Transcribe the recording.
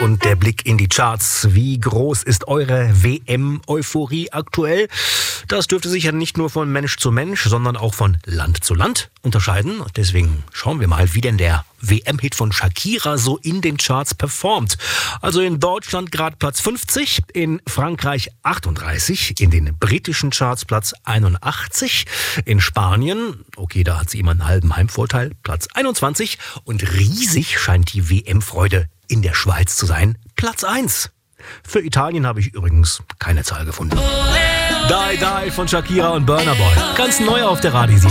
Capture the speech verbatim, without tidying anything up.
Und der Blick in die Charts. Wie groß ist eure W M-Euphorie aktuell? Das dürfte sich ja nicht nur von Mensch zu Mensch, sondern auch von Land zu Land unterscheiden. Und deswegen schauen wir mal, wie denn der W M-Hit von Shakira so in den Charts performt. Also in Deutschland gerade Platz fünfzig, in Frankreich achtunddreißig, in den britischen Charts Platz einundachtzig, in Spanien, okay, da hat sie immer einen halben Heimvorteil, Platz einundzwanzig und riesig scheint die W M-Freude in der Schweiz zu sein, Platz eins. Für Italien habe ich übrigens keine Zahl gefunden. Die Die von Shakira und Burna Boy. Ganz neu auf der Radio sieben.